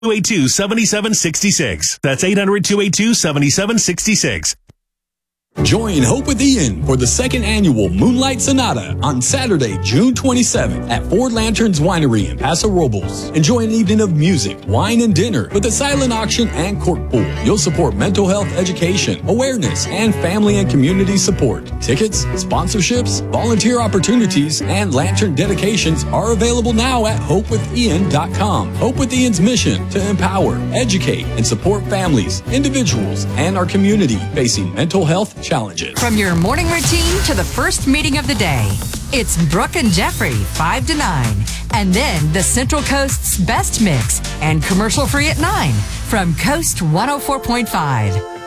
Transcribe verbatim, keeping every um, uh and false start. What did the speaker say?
two eight two, seven seven six six. That's eight hundred, two eight two, seven seven six six. Join Hope with Ian for the second annual Moonlight Sonata on Saturday, June twenty-seventh at Four Lanterns Winery in Paso Robles. Enjoy an evening of music, wine, and dinner with a silent auction and cork pool. You'll support mental health education, awareness, and family and community support. Tickets, sponsorships, volunteer opportunities, and lantern dedications are available now at hope with ian dot com. Hope with Ian's mission to empower, educate, and support families, individuals, and our community facing mental health challenges. From your morning routine to the first meeting of the day, it's Brooke and Jeffrey, five to nine. And then the Central Coast's best mix and commercial free at nine from Coast one oh four point five.